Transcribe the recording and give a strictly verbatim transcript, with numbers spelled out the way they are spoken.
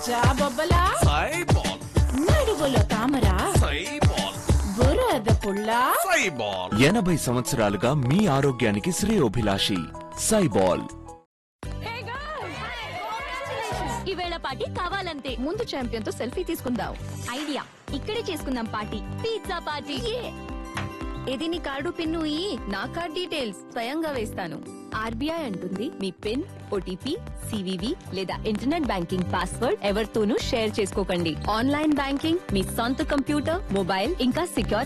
జాబొబ్బలా సైబాల్ నడువులో తామర సైబాల్ బురద పుల్ల సైబాల్ ఎనభై సంవత్సరాలుగా మీ ఆరోగ్యానికి శ్రేయోభిలాషి సైబాల్. ఈవేళ పార్టీ కావాలంతే ముందు ఛాంపియన్ తో సెల్ఫీ తీసుకుందాం. ఐడియా, ఇక్కడే చేసుకుందాం పార్టీ. Pizza party. ఇది నీ కార్డు పిన్ను ఈ నా కార్డ్ డీటెయిల్స్ స్వయంగా వేస్తాను. ఆర్బీఐ అంటుంది మీ పిన్, ఓటీపీ, సివివి లేదా ఇంటర్నెట్ బ్యాంకింగ్ పాస్వర్డ్ ఎవరితోనూ షేర్ చేసుకోకండి. ఆన్లైన్ బ్యాంకింగ్ మీ సొంత కంప్యూటర్, మొబైల్ ఇంకా సిక్యూర్